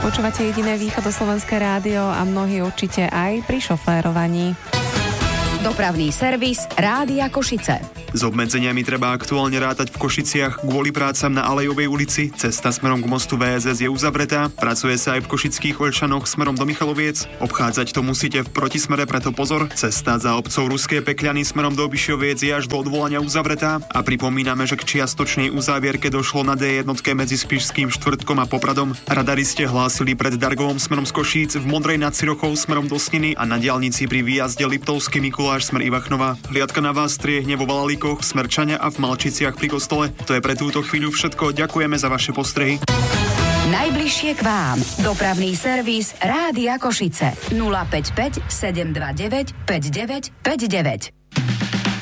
Počúvate jediné východoslovenské rádio a mnohí určite aj pri šoférovaní. Dopravný servis Rádia Košice. S obmedzeniami treba aktuálne rátať v Košiciach kvôli prácam na Alejovej ulici. Cesta smerom k mostu VSS je uzavretá. Pracuje sa aj v Košických Olšanoch smerom do Michaloviec. Obchádzať to musíte v protismere, preto pozor. Cesta za obcov Ruské Pekľany smerom do Obišoviec je až do odvolania uzavretá. A pripomíname, že k čiastočnej uzávierke došlo na D1 medzi Spišským Štvrtkom a Popradom. Radaristi hlásili pred Dargovom smerom z Košíc, v Modrej nad Cirochou smerom do Sniny a na diaľnici pri výjazde Liptovský Mikuláš smer Ivachnova. Hliadka na vás striehne vo Valalíkoch, Smerčania a v Malčiciach pri kostole. To je pre túto chvíľu všetko. Ďakujeme za vaše postrehy. Najbližšie k vám. Dopravný servis Rádia Košice. 055 729 5959.